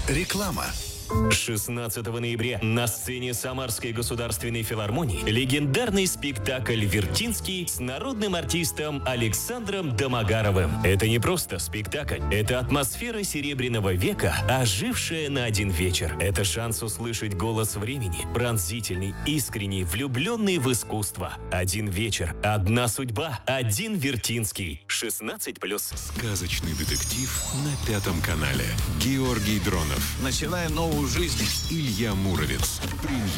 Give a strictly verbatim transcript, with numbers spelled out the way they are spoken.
Реклама. шестнадцатого ноября на сцене Самарской государственной филармонии легендарный спектакль «Вертинский» с народным артистом Александром Домогаровым. Это не просто спектакль, это атмосфера Серебряного века, ожившая на один вечер. Это шанс услышать голос времени, пронзительный, искренний, влюбленный в искусство. Один вечер, одна судьба, один Вертинский. шестнадцать плюс. Сказочный детектив на Пятом канале. Георгий Дронов. Начинаем новую жизнь. Илья Муромец. Премьера.